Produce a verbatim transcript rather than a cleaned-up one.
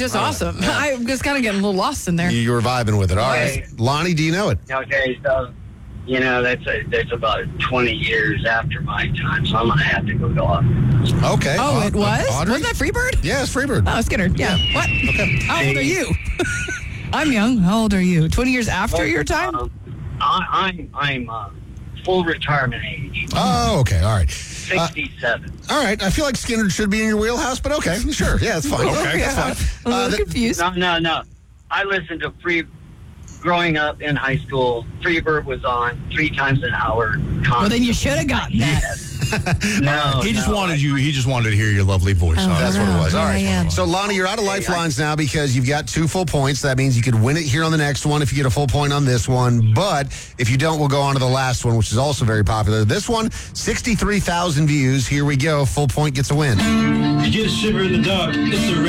just awesome. Yeah. I was kind of getting a little lost in there. You were vibing with it. All Okay. right. Lonnie, do you know it? Okay, so, you know, that's a, that's about twenty years after my time, so I'm going to have to go to office. Okay. Oh, Au- it was? Audrey? Wasn't that Freebird? Yeah, it's Freebird. Oh, Skinner. Yeah. What? Okay. How old are you? I'm young. How old are you? twenty years after your time? Um, I, I'm, I'm uh, full retirement age, Oh, okay. All right. Uh, sixty-seven. all right. I feel like Skinner should be in your wheelhouse, but okay. Sure. Yeah, it's fine. Okay, yeah. that's fine. I'm a little Uh, th- confused. No, no, no. I listened to free. Growing up in high school, Freebird was on three times an hour. Well, then you should have gotten that. No, He just no, wanted you. He just wanted to hear your lovely voice. Oh, Huh? That's what it was. All Here I am. right. So, Lonnie, you're out of lifelines now because you've got two full points. That means you could win it here on the next one if you get a full point on this one. But if you don't, we'll go on to the last one, which is also very popular. This one, sixty-three thousand views. Here we go. Full point gets a win. You get a shiver in the dark. It's a